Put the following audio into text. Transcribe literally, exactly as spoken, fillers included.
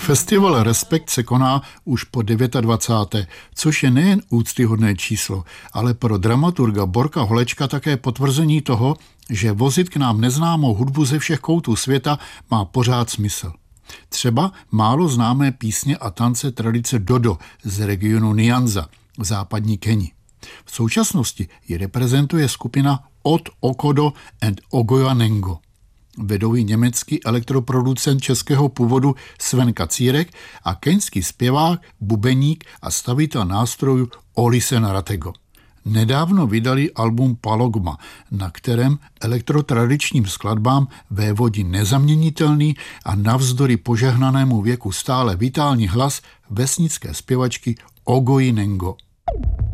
Festival Respekt se koná už po dvacáté deváté což je nejen úctyhodné číslo, ale pro dramaturga Borka Holečka také potvrzení toho, že vozit k nám neznámou hudbu ze všech koutů světa má pořád smysl. Třeba málo známé písně a tance tradice Dodo z regionu Nyanza v západní Keni. V současnosti ji reprezentuje skupina Od Okodo and Ogoyanengo. Vedou ji německý elektroproducent českého původu Sven Kacírek a keňský zpěvák, bubeník a stavitel nástrojů Olise Naratego. Nedávno vydali album Palogma, na kterém elektrotradičním skladbám vévodí nezaměnitelný a navzdory požehnanému věku stále vitální hlas vesnické zpěvačky Ogoyanengo.